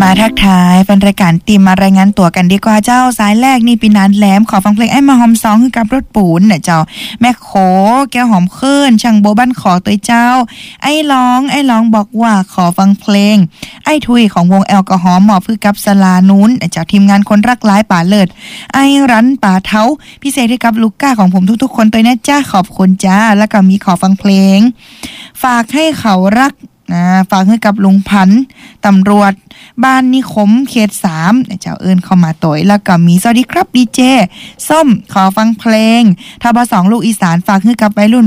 มาทักทายเป็นรายการตีมมารายงานตัวกันดีกว่าเจ้าสายแรกนี่ปีนานแหลมขอฟังเพลงไอ้มาหอมซองคือกับรถปูนเนี่ยเจ้าแม่โขแก้วหอมขึ้นช่างโบบ้านขอตัวเจ้าไอ้ร้องบอกว่าขอฟังเพลงไอ้ทุยของวงแอลกอฮอล์หมอบคือกับสลานุ้นเจ้าทีมงานคนรักหลายป่าเลิศไอ้รั้นป่าเท้าพิเศษให้กับลูกก้าของผมทุกๆคนตัวนี้จ้าขอบคุณจ้าแล้วก็มีขอฟังเพลงฝากให้เขารักฝากให้กับลุงพันธ์ตำรวจบ้านนิคมเขต3เจ้าเอิญเข้ามาต่อยแล้วก็มีสวัสดีครับดีเจส้มขอฟังเพลงทบ2ลูกอีสานฝากให้กับวัยรุ่น